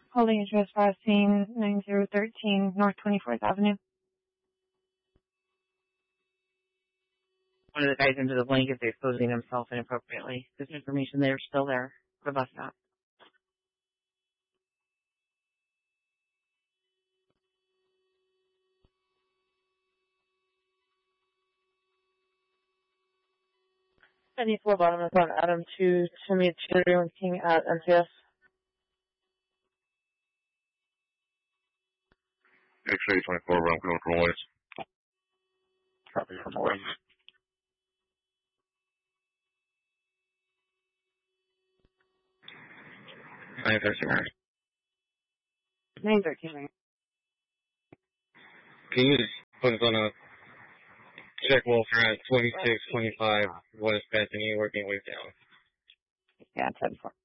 Holding address 5-9013 North 24th Avenue. One of the guys under the blanket is exposing himself inappropriately. This information there is still there. The bus stop. Four bottom is on Adam 2 to meet Cheerio King at MTS. X-ray 24, Brown Control West. Copy from West. Nine 913. Can you just put us on a check welfare at 2625 West Bethany, working way down? Yeah, 10-4.